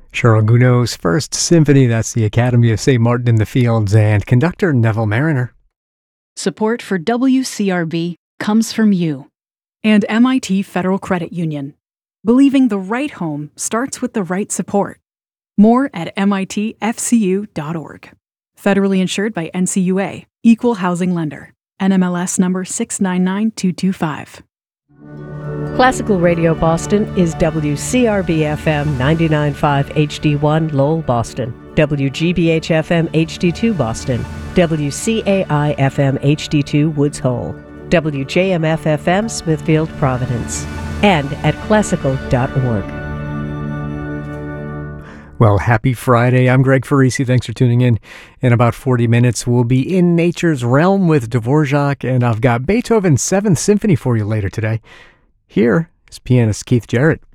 Charles Gounod's First Symphony, that's the Academy of St. Martin in the Fields, and conductor Neville Mariner. Support for WCRB comes from you and MIT Federal Credit Union. Believing the right home starts with the right support. More at mitfcu.org. Federally insured by NCUA, Equal Housing Lender. NMLS number 699225. Classical Radio Boston is WCRB-FM 99.5 HD1 Lowell, Boston, WGBH-FM HD2 Boston, WCAI-FM HD2 Woods Hole, WJMF-FM Smithfield, Providence, and at classical.org. Well, happy Friday. I'm Greg Farisi. Thanks for tuning in. In about 40 minutes, we'll be in nature's realm with Dvorak, and I've got Beethoven's 7th Symphony for you later today. Here is pianist Keith Jarrett.